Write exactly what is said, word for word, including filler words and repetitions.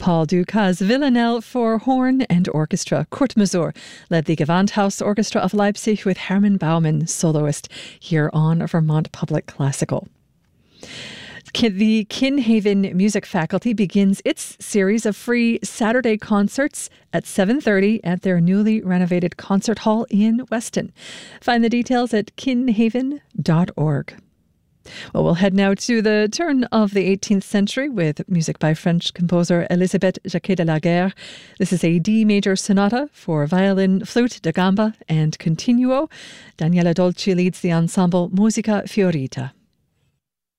Paul Dukas Villanelle for horn and orchestra. Kurt Masur led the Gewandhaus Orchestra of Leipzig with Hermann Baumann, soloist, here on Vermont Public Classical. The Kinhaven Music Faculty begins its series of free Saturday concerts at seven thirty at their newly renovated concert hall in Weston. Find the details at kinhaven dot org. Well, we'll head now to the turn of the eighteenth century with music by French composer Elisabeth Jacquet de la Guerre. This is a D major sonata for violin, flute da gamba and continuo. Daniela Dolci leads the ensemble Musica Fiorita.